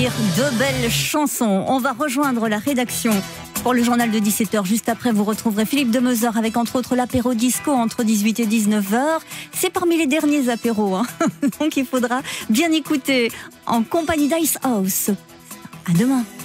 découvrir de belles chansons. On va rejoindre la rédaction pour le journal de 17h. Juste après, vous retrouverez Philippe Demeuzeur avec entre autres l'apéro disco entre 18 et 19h. C'est parmi les derniers apéros, hein. Donc il faudra bien écouter en compagnie d'Ice House. À demain.